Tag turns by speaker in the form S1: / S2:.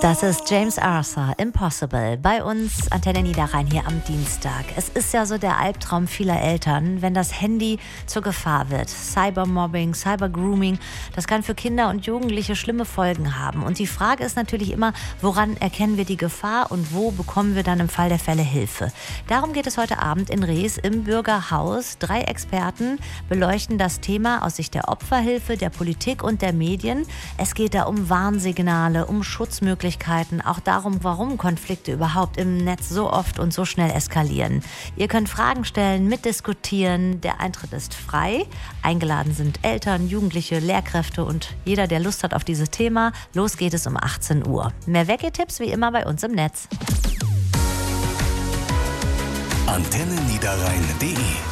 S1: Das ist James Arthur, Impossible, bei uns Antenne Niederrhein hier am Dienstag. Es ist ja so der Albtraum vieler Eltern, wenn das Handy zur Gefahr wird. Cybermobbing, Cybergrooming, das kann für Kinder und Jugendliche schlimme Folgen haben. Und die Frage ist natürlich immer, woran erkennen wir die Gefahr und wo bekommen wir dann im Fall der Fälle Hilfe? Darum geht es heute Abend in Rees im Bürgerhaus. 3 Experten beleuchten das Thema aus Sicht der Opferhilfe, der Politik und der Medien. Es geht da um Warnsignale, um Schutzmöglichkeiten, auch darum, warum Konflikte überhaupt im Netz so oft und so schnell eskalieren. Ihr könnt Fragen stellen, mitdiskutieren. Der Eintritt ist frei. Eingeladen sind Eltern, Jugendliche, Lehrkräfte und jeder, der Lust hat auf dieses Thema. Los geht es um 18 Uhr. Mehr Wecke-Tipps wie immer bei uns im Netz.
S2: AntenneNiederrhein.de